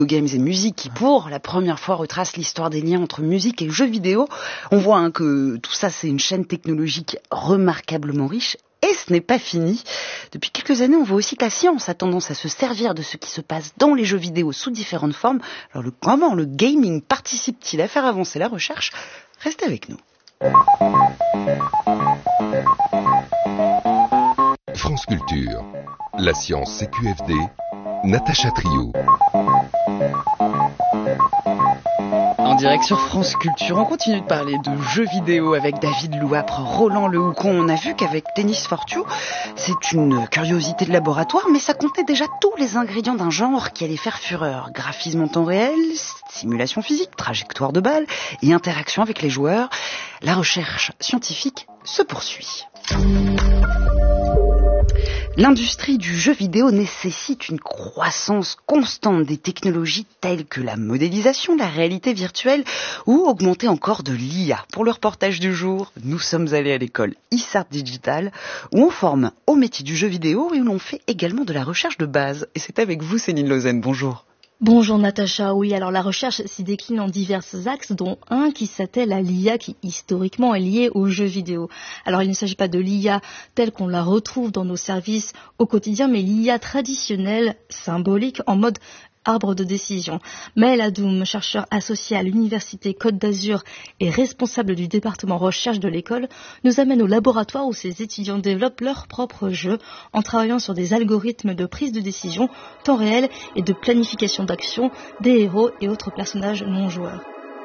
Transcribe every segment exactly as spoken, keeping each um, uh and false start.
Games et musique qui, pour la première fois, retrace l'histoire des liens entre musique et jeux vidéo. On voit hein, que tout ça, c'est une chaîne technologique remarquablement riche. Et ce n'est pas fini. Depuis quelques années, on voit aussi que la science a tendance à se servir de ce qui se passe dans les jeux vidéo sous différentes formes. Alors le, comment le gaming participe-t-il à faire avancer la recherche ? Restez avec nous. France Culture, la science C Q F D, Natacha Trio. En direct sur France Culture, on continue de parler de jeux vidéo avec David Louapre, Roland Lehoucon. On a vu qu'avec Tennis for Two, c'est une curiosité de laboratoire, mais ça contenait déjà tous les ingrédients d'un genre qui allait faire fureur. Graphisme en temps réel, simulation physique, trajectoire de balle et interaction avec les joueurs. La recherche scientifique se poursuit. L'industrie du jeu vidéo nécessite une croissance constante des technologies telles que la modélisation, la réalité virtuelle ou augmenter encore de l'I A. Pour le reportage du jour, nous sommes allés à l'école ISART Digital où on forme au métier du jeu vidéo et où l'on fait également de la recherche de base. Et c'est avec vous Céline Lausanne, bonjour. Bonjour Natacha, oui, alors la recherche s'y décline en divers axes, dont un qui s'attelle à l'I A qui historiquement est lié aux jeux vidéo. Alors il ne s'agit pas de l'I A telle qu'on la retrouve dans nos services au quotidien, mais l'I A traditionnelle, symbolique, en mode arbre de décision. Maël Adoum, chercheur associé à l'université Côte d'Azur et responsable du département recherche de l'école, nous amène au laboratoire où ses étudiants développent leurs propres jeux en travaillant sur des algorithmes de prise de décision, temps réel et de planification d'action des héros et autres personnages non joueurs.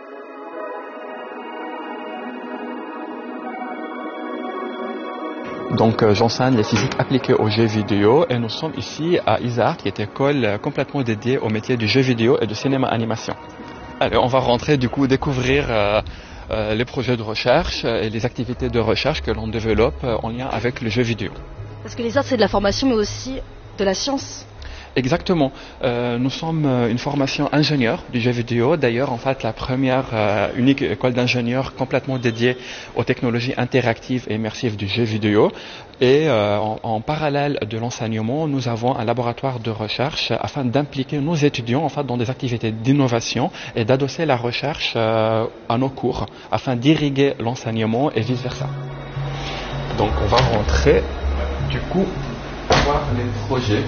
Donc euh, j'enseigne les physiques appliquées aux jeux vidéo et nous sommes ici à ISART, qui est une école euh, complètement dédiée au métier du jeu vidéo et de cinéma animation. Alors on va rentrer du coup découvrir euh, euh, les projets de recherche et les activités de recherche que l'on développe euh, en lien avec le jeu vidéo. Parce que l'ISART c'est de la formation mais aussi de la science. Exactement. Euh, nous sommes une formation ingénieur du jeu vidéo. D'ailleurs, en fait, la première euh, unique école d'ingénieurs complètement dédiée aux technologies interactives et immersives du jeu vidéo. Et euh, en, en parallèle de l'enseignement, nous avons un laboratoire de recherche afin d'impliquer nos étudiants en fait dans des activités d'innovation et d'adosser la recherche euh, à nos cours afin d'irriguer l'enseignement et vice versa. Donc, on va rentrer du coup voir les projets.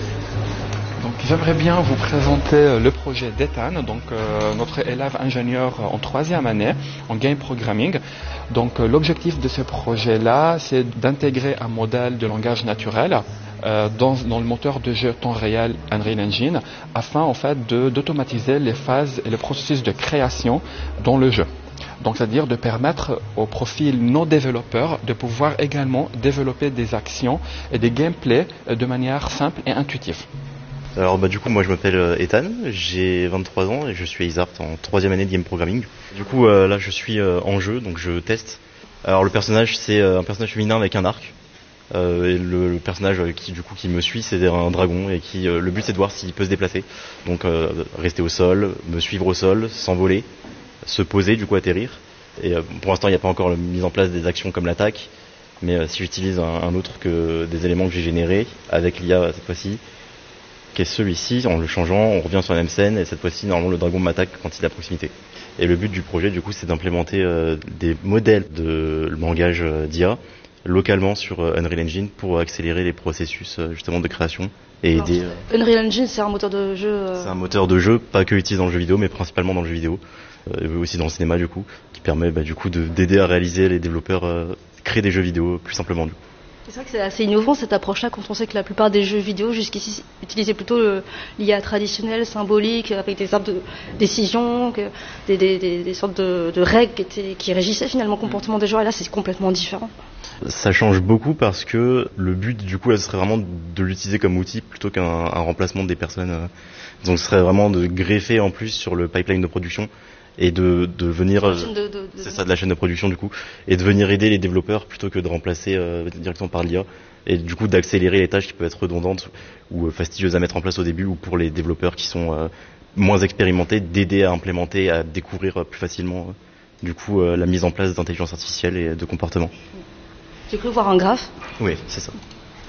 Donc j'aimerais bien vous présenter le projet d'Ethan, donc euh, notre élève ingénieur en troisième année en game programming. Donc euh, l'objectif de ce projet-là, c'est d'intégrer un modèle de langage naturel euh, dans, dans le moteur de jeu temps réel Unreal Engine, afin en fait de, d'automatiser les phases et le processus de création dans le jeu. Donc c'est-à-dire de permettre aux profils non développeurs de pouvoir également développer des actions et des gameplays de manière simple et intuitive. Alors bah du coup moi je m'appelle euh, Ethan, j'ai vingt-trois ans et je suis à ISART en troisième année de game programming. Du coup euh, là je suis euh, en jeu, donc je teste. Alors le personnage c'est euh, un personnage féminin avec un arc. Euh, et le, le personnage qui du coup qui me suit c'est un dragon et qui euh, le but c'est de voir s'il peut se déplacer. Donc euh, rester au sol, me suivre au sol, s'envoler, se poser, du coup atterrir. Et euh, pour l'instant il n'y a pas encore la mise en place des actions comme l'attaque. Mais euh, si j'utilise un, un autre que des éléments que j'ai générés avec l'I A cette fois-ci, qui est celui-ci, en le changeant, on revient sur la même scène et cette fois-ci, normalement, le dragon m'attaque quand il est à proximité. Et le but du projet, du coup, c'est d'implémenter euh, des modèles de langage euh, d'I A localement sur euh, Unreal Engine pour accélérer les processus euh, justement de création et Alors, aider. Euh, Unreal Engine, c'est un moteur de jeu. Euh... C'est un moteur de jeu, pas que utilisé dans le jeu vidéo, mais principalement dans le jeu vidéo, euh, et aussi dans le cinéma, du coup, qui permet bah, du coup de, d'aider à réaliser les développeurs euh, créer des jeux vidéo plus simplement. Du coup. C'est vrai que c'est assez innovant cette approche-là quand on sait que la plupart des jeux vidéo jusqu'ici utilisaient plutôt l'I A traditionnelle, symbolique, avec des arbres de décision, que, des, des, des, des sortes de, de règles qui, étaient, qui régissaient finalement le comportement des joueurs. Et là, c'est complètement différent. Ça change beaucoup parce que le but, du coup, ce serait vraiment de l'utiliser comme outil plutôt qu'un un remplacement des personnes. Donc, ce serait vraiment de greffer en plus sur le pipeline de production. Et de, de venir, de, de, de, c'est ça, de la chaîne de production du coup, et de venir aider les développeurs plutôt que de remplacer euh, directement par l'I A, et du coup d'accélérer les tâches qui peuvent être redondantes ou fastidieuses à mettre en place au début, ou pour les développeurs qui sont euh, moins expérimentés, d'aider à implémenter, à découvrir euh, plus facilement euh, du coup euh, la mise en place d'intelligence artificielle et de comportement. J'ai cru voir un graphe. Oui, c'est ça.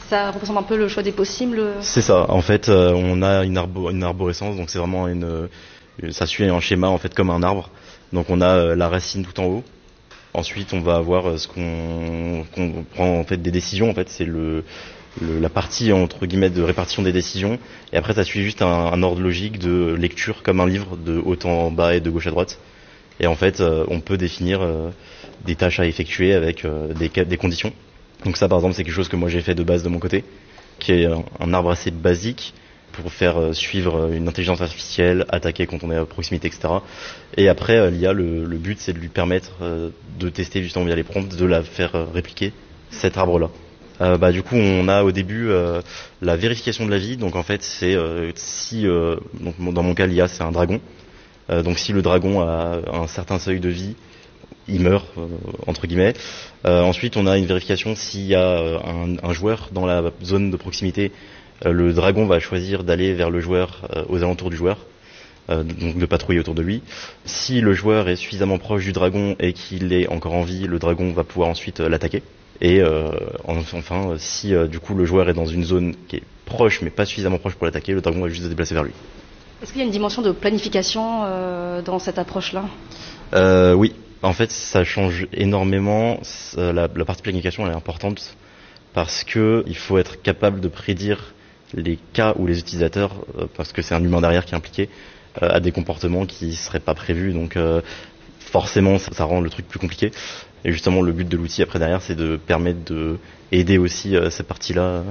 Ça représente un peu le choix des possibles. C'est ça. En fait, euh, on a une, arbo- une arborescence, donc c'est vraiment une, euh, ça suit un schéma en fait comme un arbre. Donc on a euh, la racine tout en haut. Ensuite, on va avoir euh, ce qu'on, qu'on prend en fait des décisions. En fait, c'est le, le la partie entre guillemets de répartition des décisions. Et après, ça suit juste un, un ordre logique de lecture comme un livre, de haut en bas et de gauche à droite. Et en fait, euh, on peut définir euh, des tâches à effectuer avec euh, des, des conditions. Donc ça, par exemple, c'est quelque chose que moi j'ai fait de base de mon côté, qui est un, un arbre assez basique pour faire euh, suivre une intelligence artificielle, attaquer quand on est à proximité, et cetera. Et après, euh, l'I A, le, le but, c'est de lui permettre euh, de tester justement via les prompts, de la faire euh, répliquer cet arbre-là. Euh, bah, du coup, on a au début euh, la vérification de la vie. Donc en fait, c'est euh, si, euh, donc, dans mon cas, l'I A, c'est un dragon. Euh, donc si le dragon a un certain seuil de vie, il meurt, euh, entre guillemets. Euh, ensuite, on a une vérification s'il y a euh, un, un joueur dans la zone de proximité. Euh, le dragon va choisir d'aller vers le joueur, euh, aux alentours du joueur, euh, donc de patrouiller autour de lui. Si le joueur est suffisamment proche du dragon et qu'il est encore en vie, le dragon va pouvoir ensuite euh, l'attaquer. Et euh, enfin, si euh, du coup le joueur est dans une zone qui est proche mais pas suffisamment proche pour l'attaquer, le dragon va juste se déplacer vers lui. Est-ce qu'il y a une dimension de planification euh, dans cette approche-là ? euh, Oui. En fait, ça change énormément. La, la partie planification, elle est importante parce que il faut être capable de prédire les cas où les utilisateurs, euh, parce que c'est un humain derrière qui est impliqué, euh, a des comportements qui seraient pas prévus. Donc, euh, forcément, ça, ça rend le truc plus compliqué. Et justement, le but de l'outil après derrière, c'est de permettre de aider aussi euh, cette partie-là.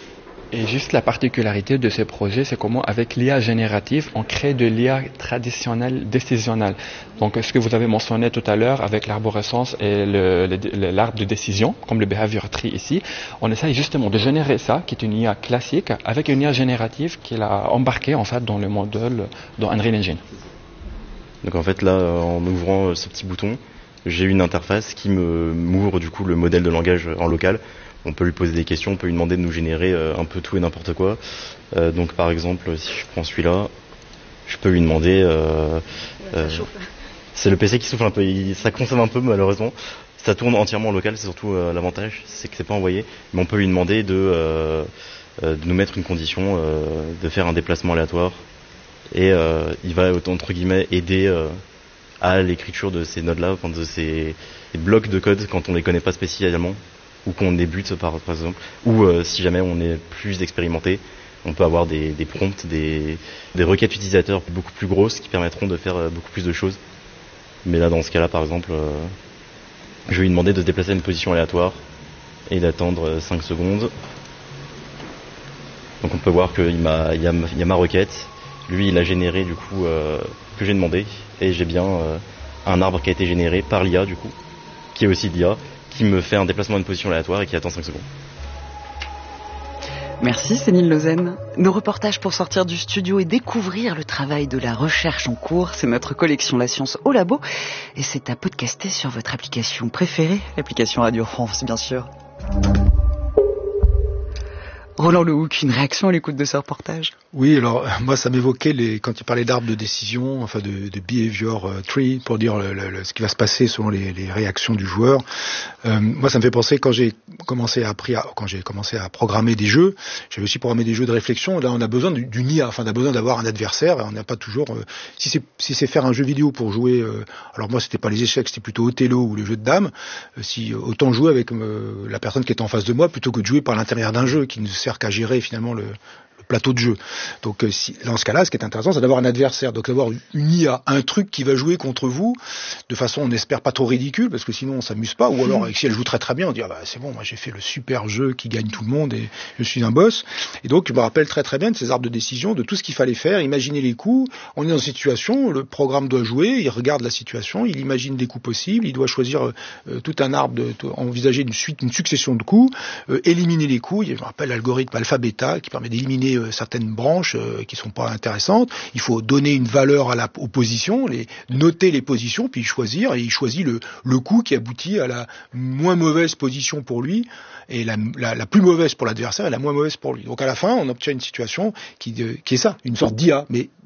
Et juste la particularité de ces projets, c'est comment avec l'I A générative, on crée de l'I A traditionnelle, décisionnelle. Donc ce que vous avez mentionné tout à l'heure avec l'arborescence et le, le, l'arbre de décision, comme le behavior tree ici, on essaye justement de générer ça, qui est une I A classique, avec une I A générative qu'il a embarquée en fait dans le modèle, dans Unreal Engine. Donc en fait là, en ouvrant ce petit bouton, j'ai une interface qui me m'ouvre du coup le modèle de langage en local. On peut lui poser des questions, on peut lui demander de nous générer euh, un peu tout et n'importe quoi. Euh, donc par exemple, si je prends celui-là, je peux lui demander... Euh, euh, c'est le P C qui souffle un peu, il, ça consomme un peu malheureusement. Ça tourne entièrement en local, c'est surtout euh, l'avantage, c'est que c'est pas envoyé. Mais on peut lui demander de, euh, euh, de nous mettre une condition, euh, de faire un déplacement aléatoire. Et euh, il va, entre guillemets, aider euh, à l'écriture de ces nodes-là, enfin de ces, ces blocs de code quand on les connaît pas spécialement. Ou qu'on débute par, par exemple, ou euh, si jamais on est plus expérimenté, on peut avoir des, des prompts, des, des requêtes utilisateurs beaucoup plus grosses qui permettront de faire euh, beaucoup plus de choses. Mais là, dans ce cas-là, par exemple, euh, je vais lui demander de se déplacer à une position aléatoire et d'attendre cinq secondes. Donc on peut voir qu'il m'a, il y a, il y a ma requête. Lui, il a généré du coup euh, que j'ai demandé, et j'ai bien euh, un arbre qui a été généré par l'I A du coup, qui est aussi l'I A, qui me fait un déplacement à une position aléatoire et qui attend cinq secondes. Merci Céline Lausanne. Nos reportages pour sortir du studio et découvrir le travail de la recherche en cours, c'est notre collection La Science au Labo, et c'est à podcaster sur votre application préférée, l'application Radio France bien sûr. Roland Lehoucq, une réaction à l'écoute de ce reportage? Oui, alors moi ça m'évoquait les, quand il parlait d'arbres de décision, enfin de, de behavior uh, tree, pour dire le, le, ce qui va se passer selon les, les réactions du joueur. Euh, moi ça me fait penser quand j'ai commencé à, à quand j'ai commencé à programmer des jeux, j'avais aussi programmé des jeux de réflexion. Là on a besoin d'une I A, enfin on a besoin d'avoir un adversaire. On n'a pas toujours. Euh, si c'est si c'est faire un jeu vidéo pour jouer, euh, alors moi c'était pas les échecs, c'était plutôt Othello ou le jeu de dames. Euh, si autant jouer avec euh, la personne qui est en face de moi plutôt que de jouer par l'intérieur d'un jeu qui ne sert qu'à gérer finalement le, le plateau de jeu. Donc euh, si, dans ce cas-là, ce qui est intéressant, c'est d'avoir un adversaire, donc d'avoir une I A, un truc qui va jouer contre vous de façon, on espère pas trop ridicule, parce que sinon on s'amuse pas, ou alors si elle joue très très bien, on dit ah bah c'est bon, moi j'ai fait le super jeu qui gagne tout le monde et je suis un boss. Et donc je me rappelle très très bien de ces arbres de décision, de tout ce qu'il fallait faire, imaginer les coups. On est dans une situation, le programme doit jouer, il regarde la situation, il imagine des coups possibles, il doit choisir euh, tout un arbre, de, tout, envisager une suite, une succession de coups, euh, éliminer les coups. Je me rappelle l'algorithme alpha-bêta qui permet d'éliminer euh, certaines branches euh, qui sont pas intéressantes. Il faut donner une valeur à la aux positions, les, noter les positions, puis choisir, et il choisit le, le coup qui aboutit à la moins mauvaise position pour lui, et la, la, la plus mauvaise pour l'adversaire et la moins mauvaise pour lui. Donc à la fin, on obtient une situation qui, de, qui est ça, une sorte d'I A, mais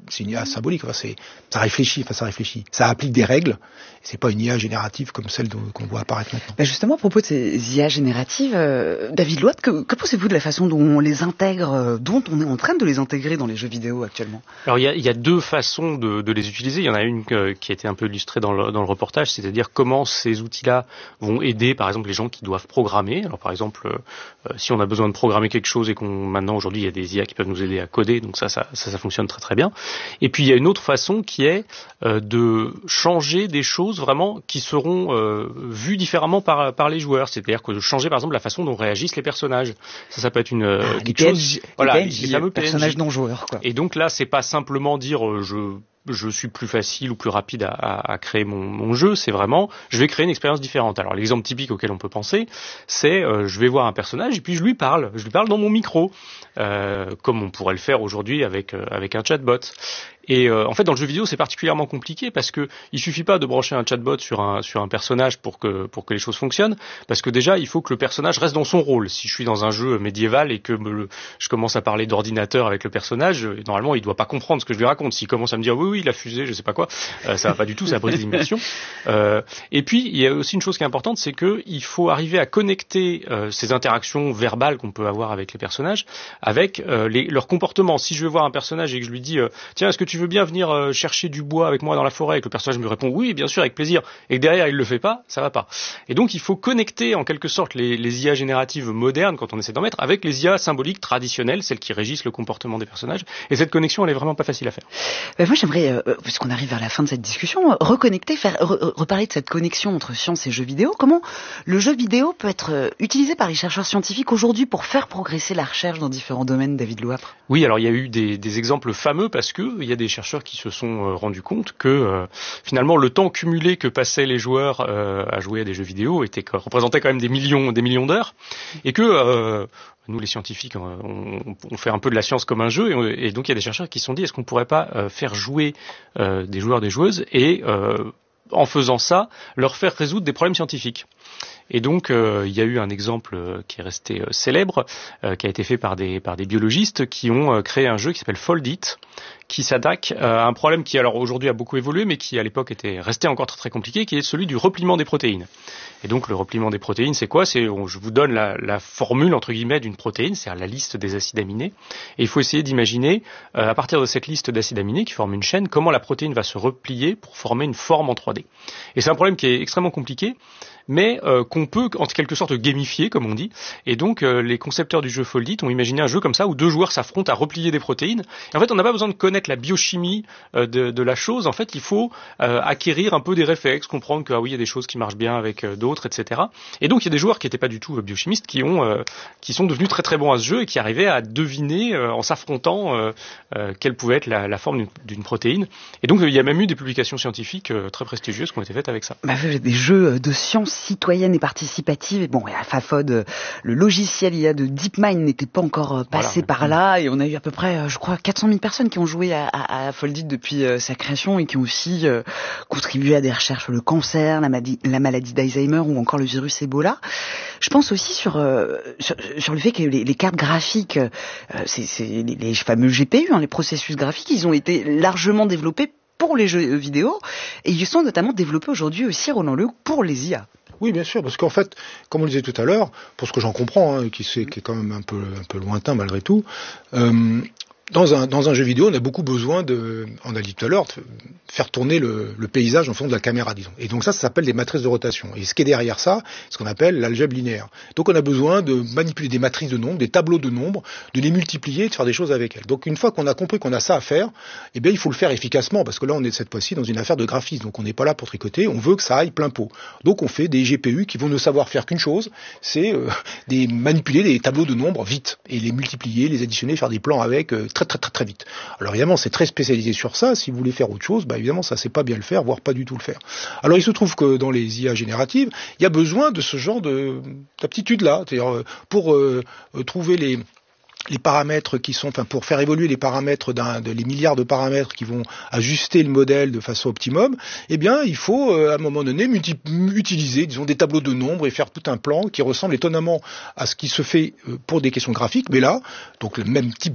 c'est une I A symbolique. Enfin, c'est, ça réfléchit, enfin, ça réfléchit. Ça applique des règles. C'est pas une I A générative comme celle dont, qu'on voit apparaître maintenant. Ben justement, à propos de ces I A génératives, euh, David Loat, que, que pensez-vous de la façon dont on les intègre, euh, dont on est en train de les intégrer dans les jeux vidéo actuellement? Alors, il y a, il y a deux façons de, de les utiliser. Il y en a une euh, qui a été un peu illustrée dans le, dans le reportage, c'est-à-dire comment ces outils-là vont aider, par exemple, les gens qui doivent programmer. Alors, par exemple, euh, si on a besoin de programmer quelque chose et qu'on maintenant aujourd'hui il y a des I A qui peuvent nous aider à coder, donc ça, ça, ça, ça fonctionne très très bien. Et puis il y a une autre façon qui est euh, de changer des choses vraiment qui seront euh, vues différemment par par les joueurs. C'est-à-dire que de changer par exemple la façon dont réagissent les personnages. Ça, ça peut être une ah, quelque les chose. P N J, Voilà, les, P N J, les fameux personnages non joueurs, quoi. Et donc là, c'est pas simplement dire euh, je je suis plus facile ou plus rapide à, à, à créer mon, mon jeu, c'est vraiment, je vais créer une expérience différente. Alors l'exemple typique auquel on peut penser, c'est euh, je vais voir un personnage et puis je lui parle, je lui parle dans mon micro, euh, comme on pourrait le faire aujourd'hui avec euh, avec un chatbot. Et euh, en fait, dans le jeu vidéo, c'est particulièrement compliqué parce que il suffit pas de brancher un chatbot sur un sur un personnage pour que pour que les choses fonctionnent, parce que déjà, il faut que le personnage reste dans son rôle. Si je suis dans un jeu médiéval et que me, je commence à parler d'ordinateur avec le personnage, normalement, il doit pas comprendre ce que je lui raconte. S'il commence à me dire oui, oui, la fusée, je sais pas quoi, euh, ça va pas du tout, ça brise l'immersion. Euh, et puis, il y a aussi une chose qui est importante, c'est que il faut arriver à connecter euh, ces interactions verbales qu'on peut avoir avec les personnages avec euh, les, leur comportement. Si je vais voir un personnage et que je lui dis euh, tiens, est-ce que tu veux bien venir euh, chercher du bois avec moi dans la forêt, et que le personnage me répond oui, bien sûr, avec plaisir, et que derrière il le fait pas, ça va pas. Et donc il faut connecter en quelque sorte les, les I A génératives modernes, quand on essaie d'en mettre, avec les I A symboliques traditionnelles, celles qui régissent le comportement des personnages. Et cette connexion, elle est vraiment pas facile à faire. Euh, moi, j'aimerais, euh, puisqu'on arrive vers la fin de cette discussion, euh, reconnecter, faire re- reparler de cette connexion entre science et jeux vidéo. Comment le jeu vidéo peut être euh, utilisé par les chercheurs scientifiques aujourd'hui pour faire progresser la recherche dans différents domaines, David Louapre? Oui, alors il y a eu des, des exemples fameux parce que il y a des chercheurs qui se sont euh, rendus compte que euh, finalement le temps cumulé que passaient les joueurs euh, à jouer à des jeux vidéo était représentait quand même des millions, des millions d'heures, et que euh, nous, les scientifiques, on, on fait un peu de la science comme un jeu, et, et donc il y a des chercheurs qui se sont dit est-ce qu'on pourrait pas euh, faire jouer euh, des joueurs, des joueuses, et euh, en faisant ça, leur faire résoudre des problèmes scientifiques. Et donc, euh, il y a eu un exemple euh, qui est resté euh, célèbre, euh, qui a été fait par des par des biologistes qui ont euh, créé un jeu qui s'appelle Foldit, qui s'attaque euh, à un problème qui, alors aujourd'hui, a beaucoup évolué, mais qui à l'époque était resté encore très très compliqué, qui est celui du repliement des protéines. Et donc, le repliement des protéines, c'est quoi? C'est, on, je vous donne la, la formule entre guillemets d'une protéine, c'est-à-dire la liste des acides aminés, et il faut essayer d'imaginer, euh, à partir de cette liste d'acides aminés qui forme une chaîne, comment la protéine va se replier pour former une forme en trois D. Et c'est un problème qui est extrêmement compliqué, mais euh, qu'on peut en quelque sorte gamifier, comme on dit. Et donc euh, les concepteurs du jeu Foldit ont imaginé un jeu comme ça où deux joueurs s'affrontent à replier des protéines. Et en fait, on n'a pas besoin de connaître la biochimie euh, de, de la chose. En fait, il faut euh, acquérir un peu des réflexes, comprendre que ah oui, il y a des choses qui marchent bien avec euh, d'autres, et cetera. Et donc il y a des joueurs qui n'étaient pas du tout euh, biochimistes, qui ont, euh, qui sont devenus très très bons à ce jeu et qui arrivaient à deviner euh, en s'affrontant euh, euh, quelle pouvait être la, la forme d'une, d'une protéine. Et donc euh, il y a même eu des publications scientifiques euh, très prestigieuses qui ont été faites avec ça. Bah, des jeux de science citoyenne et participative. Et bon, à Fafod, le logiciel I A de DeepMind n'était pas encore passé voilà. par là, et on a eu à peu près, je crois, quatre cent mille personnes qui ont joué à, à, à Foldit depuis euh, sa création et qui ont aussi euh, contribué à des recherches sur le cancer, la, maladie, la maladie d'Alzheimer ou encore le virus Ebola. Je pense aussi sur euh, sur, sur le fait que les, les cartes graphiques, euh, c'est, c'est les, les fameux G P U, hein, les processus graphiques, ils ont été largement développés pour les jeux vidéo, et ils sont notamment développés aujourd'hui aussi, Roland Lehoucq, pour les I A. Oui, bien sûr, parce qu'en fait, comme on le disait tout à l'heure, pour ce que j'en comprends, hein, qui, c'est, qui est quand même un peu, un peu lointain malgré tout, euh, dans un, dans un jeu vidéo, on a beaucoup besoin de, on a dit tout à l'heure, de faire tourner le, le paysage en fond de la caméra, disons. Et donc ça, ça s'appelle des matrices de rotation. Et ce qui est derrière ça, c'est ce qu'on appelle l'algèbre linéaire. Donc on a besoin de manipuler des matrices de nombres, des tableaux de nombres, de les multiplier, de faire des choses avec elles. Donc une fois qu'on a compris qu'on a ça à faire, eh bien il faut le faire efficacement, parce que là on est cette fois-ci dans une affaire de graphisme. Donc on n'est pas là pour tricoter, on veut que ça aille plein pot. Donc on fait des G P U qui vont ne savoir faire qu'une chose, c'est euh, des manipuler des tableaux de nombres vite, et les multiplier, les additionner, faire des plans avec euh, très très très très vite. Alors évidemment c'est très spécialisé sur ça. Si vous voulez faire autre chose, bah évidemment ça sait pas bien le faire, voire pas du tout le faire. Alors il se trouve que dans les I A génératives, il y a besoin de ce genre de d'aptitude-là, c'est-à-dire euh, pour euh, trouver les les paramètres qui sont, enfin pour faire évoluer les paramètres d'un, de, les milliards de paramètres qui vont ajuster le modèle de façon optimum, eh bien il faut euh, à un moment donné multi- utiliser, disons, des tableaux de nombres et faire tout un plan qui ressemble étonnamment à ce qui se fait euh, pour des questions graphiques, mais là, donc le même type de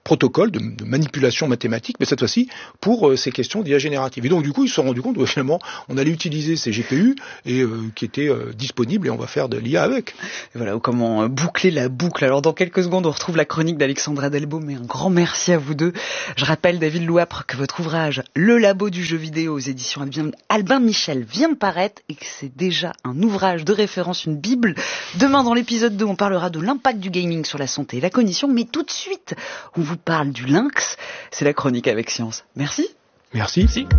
protocole de, de manipulation mathématique, mais cette fois-ci pour euh, ces questions d'I A générative. Et donc du coup, ils se sont rendus compte que finalement, on allait utiliser ces G P U et euh, qui étaient euh, disponibles et on va faire de l'I A avec. Et voilà comment euh, boucler la boucle. Alors dans quelques secondes, on retrouve la chronique d'Alexandra Delbo, mais un grand merci à vous deux. Je rappelle, David Louapre, que votre ouvrage « Le labo du jeu vidéo » aux éditions Albin Michel vient de paraître et que c'est déjà un ouvrage de référence, une bible. Demain, dans l'épisode deux, on parlera de l'impact du gaming sur la santé et la cognition, mais tout de suite, on vous parle du lynx. C'est la chronique avec Science. Merci. Merci. Merci.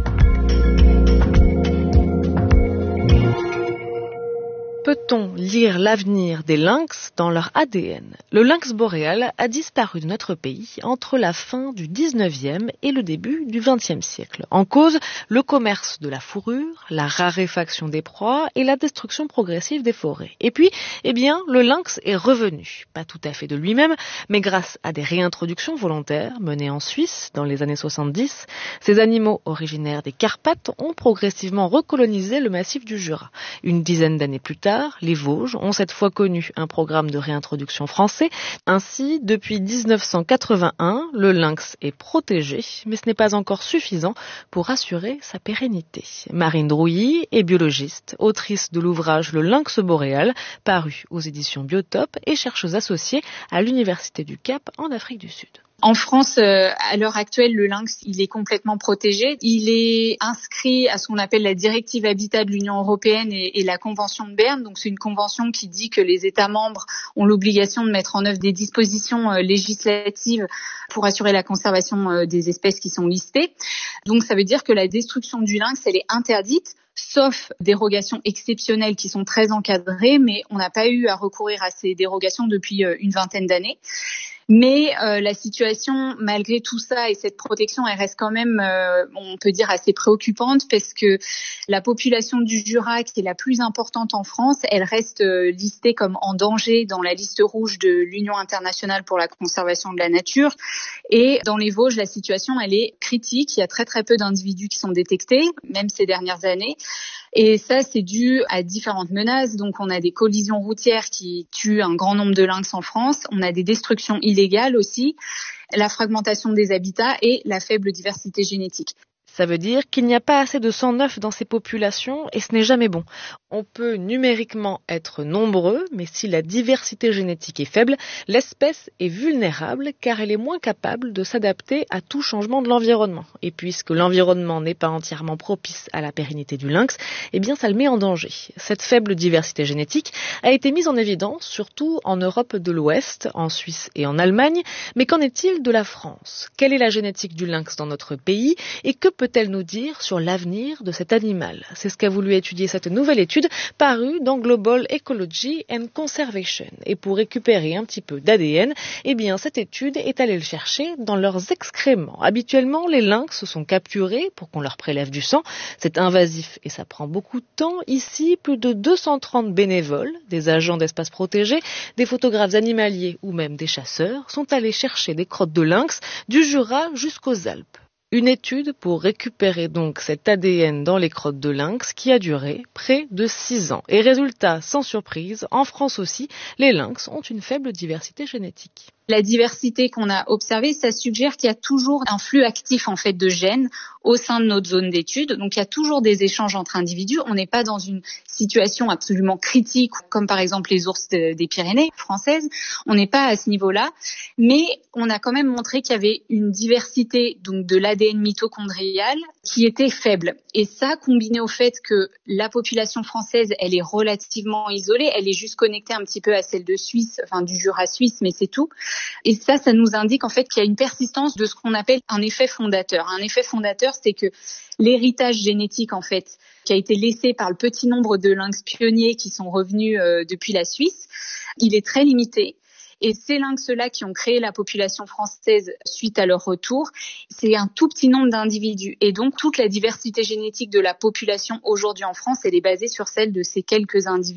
Peut-on lire l'avenir des lynx dans leur A D N ? Le lynx boréal a disparu de notre pays entre la fin du dix-neuvième et le début du vingtième siècle. En cause, le commerce de la fourrure, la raréfaction des proies et la destruction progressive des forêts. Et puis, eh bien, le lynx est revenu, pas tout à fait de lui-même, mais grâce à des réintroductions volontaires menées en Suisse dans les années soixante-dix. Ces animaux originaires des Carpates ont progressivement recolonisé le massif du Jura. Une dizaine d'années plus tard, les Vosges ont cette fois connu un programme de réintroduction français. Ainsi, depuis dix-neuf cent quatre-vingt-un, le lynx est protégé, mais ce n'est pas encore suffisant pour assurer sa pérennité. Marine Drouilly est biologiste, autrice de l'ouvrage Le lynx boréal, paru aux éditions Biotope et chercheuse associée à l'Université du Cap en Afrique du Sud. En France, euh, à l'heure actuelle, le lynx, il est complètement protégé. Il est inscrit à ce qu'on appelle la directive Habitat de l'Union européenne et, et la Convention de Berne. Donc, c'est une convention qui dit que les États membres ont l'obligation de mettre en œuvre des dispositions euh, législatives pour assurer la conservation euh, des espèces qui sont listées. Donc, ça veut dire que la destruction du lynx, elle est interdite, sauf dérogations exceptionnelles qui sont très encadrées, mais on n'a pas eu à recourir à ces dérogations depuis euh, une vingtaine d'années. Mais euh, la situation, malgré tout ça et cette protection, elle reste quand même, euh, on peut dire, assez préoccupante parce que la population du Jura, qui est la plus importante en France, elle reste euh, listée comme en danger dans la liste rouge de l'Union internationale pour la conservation de la nature. Et dans les Vosges, la situation, elle est critique. Il y a très très peu d'individus qui sont détectés, même ces dernières années. Et ça, c'est dû à différentes menaces. Donc, on a des collisions routières qui tuent un grand nombre de lynx en France. On a des destructions illégales aussi, la fragmentation des habitats et la faible diversité génétique. Ça veut dire qu'il n'y a pas assez de sang neuf dans ces populations et ce n'est jamais bon. On peut numériquement être nombreux, mais si la diversité génétique est faible, l'espèce est vulnérable car elle est moins capable de s'adapter à tout changement de l'environnement. Et puisque l'environnement n'est pas entièrement propice à la pérennité du lynx, eh bien ça le met en danger. Cette faible diversité génétique a été mise en évidence surtout en Europe de l'Ouest, en Suisse et en Allemagne. Mais qu'en est-il de la France ? Quelle est la génétique du lynx dans notre pays et que peut-elle nous dire sur l'avenir de cet animal ? C'est ce qu'a voulu étudier cette nouvelle étude parue dans Global Ecology and Conservation. Et pour récupérer un petit peu d'A D N, eh bien cette étude est allée le chercher dans leurs excréments. Habituellement, les lynx sont capturés pour qu'on leur prélève du sang. C'est invasif et ça prend beaucoup de temps. Ici, plus de deux cent trente bénévoles, des agents d'espaces protégés, des photographes animaliers ou même des chasseurs sont allés chercher des crottes de lynx du Jura jusqu'aux Alpes. Une étude pour récupérer donc cet A D N dans les crottes de lynx qui a duré près de six ans. Et résultat, sans surprise, en France aussi, les lynx ont une faible diversité génétique. La diversité qu'on a observée, ça suggère qu'il y a toujours un flux actif en fait de gènes au sein de notre zone d'étude. Donc il y a toujours des échanges entre individus. On n'est pas dans une situation absolument critique comme par exemple les ours de, des Pyrénées françaises. On n'est pas à ce niveau-là, mais on a quand même montré qu'il y avait une diversité donc de l'A D N mitochondrial qui était faible. Et ça, combiné au fait que la population française, elle est relativement isolée, elle est juste connectée un petit peu à celle de Suisse, enfin du Jura suisse, mais c'est tout. Et ça, ça nous indique en fait qu'il y a une persistance de ce qu'on appelle un effet fondateur. Un effet fondateur, c'est que l'héritage génétique en fait qui a été laissé par le petit nombre de lynx pionniers qui sont revenus euh, depuis la Suisse, il est très limité. Et ces lynx-là qui ont créé la population française suite à leur retour, c'est un tout petit nombre d'individus. Et donc, toute la diversité génétique de la population aujourd'hui en France, elle est basée sur celle de ces quelques individus.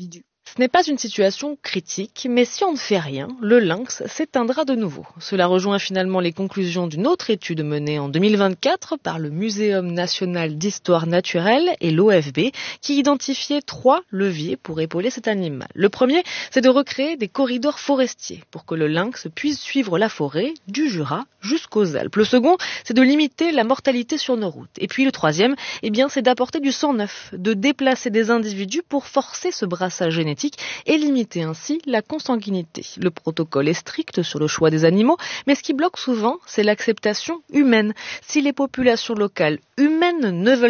Ce n'est pas une situation critique, mais si on ne fait rien, le lynx s'éteindra de nouveau. Cela rejoint finalement les conclusions d'une autre étude menée en deux mille vingt-quatre par le Muséum national d'histoire naturelle et l'O F B, qui identifiait trois leviers pour épauler cet animal. Le premier, c'est de recréer des corridors forestiers pour que le lynx puisse suivre la forêt du Jura jusqu'aux Alpes. Le second, c'est de limiter la mortalité sur nos routes. Et puis le troisième, eh bien, c'est d'apporter du sang neuf, de déplacer des individus pour forcer ce brassage génétique et limiter ainsi la consanguinité. Le protocole est strict sur le choix des animaux, mais ce qui bloque souvent, c'est l'acceptation humaine. Si les populations locales humaines ne veulent